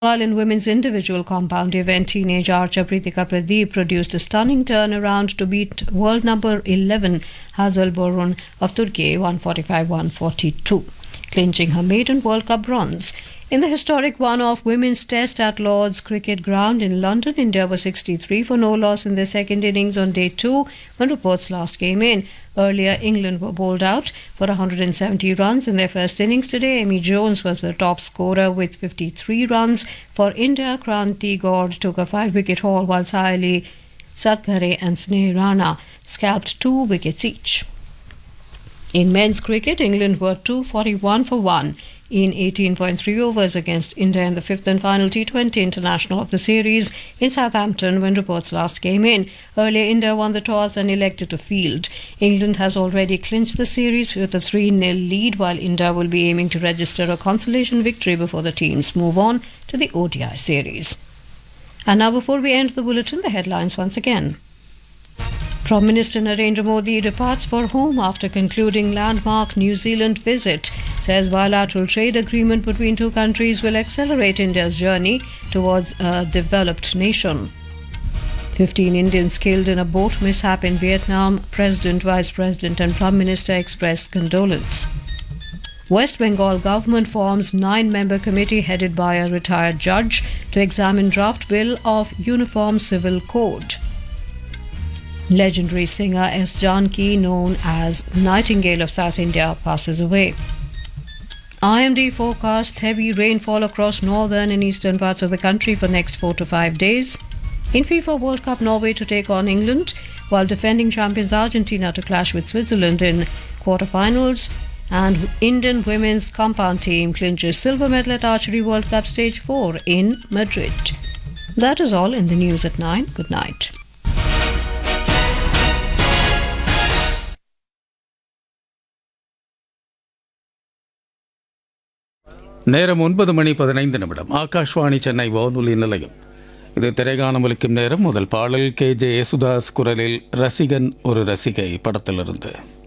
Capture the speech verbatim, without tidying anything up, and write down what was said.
While in women's individual compound event, teenage archer Pritika Pradeep produced a stunning turnaround to beat world number eleven Hazel Borun of Turkey one forty-five one forty-two, clinching her maiden World Cup bronze. In the historic one-off women's test at Lord's Cricket Ground in London, India was sixty-three for no loss in their second innings on day two when reports last came in. Earlier, England were bowled out for one hundred seventy runs in their first innings. Today, Amy Jones was the top scorer with fifty-three runs. For India, Kranti Gaur took a five-wicket haul while Sahili Satghare and Sneh Rana scalped two wickets each. In men's cricket, England were two forty-one for one in eighteen point three overs against India in the fifth and final T twenty international of the series in Southampton when reports last came in. Earlier, India won the toss and elected to field. England has already clinched the series with a three nil lead, while India will be aiming to register a consolation victory before the teams move on to the O D I series. And now, before we end the bulletin, the headlines once again. Prime Minister Narendra Modi departs for home after concluding landmark New Zealand visit. Says bilateral trade agreement between two countries will accelerate India's journey towards a developed nation. fifteen Indians killed in a boat mishap in Vietnam. President, Vice President and Prime Minister expressed condolence. West Bengal government forms nine-member committee headed by a retired judge to examine draft bill of Uniform Civil Code. Legendary singer S. Janki, known as Nightingale of South India, passes away. I M D forecasts heavy rainfall across northern and eastern parts of the country for next four to five days. In FIFA World Cup, Norway to take on England, while defending champions Argentina to clash with Switzerland in quarterfinals. And Indian women's compound team clinches silver medal at Archery World Cup Stage four in Madrid. That is all in the news at nine. Good night. நேரம் ஒன்பது மணி பதினைந்து நிமிடம். ஆகாஷ்வாணி சென்னை வானொலி நிலையம். இது திரைகாணம் ஒலிக்கும் நேரம். முதல் பாடல் கே ஜே யேசுதாஸ் குரலில் ரசிகன் ஒரு ரசிகை படத்திலிருந்து.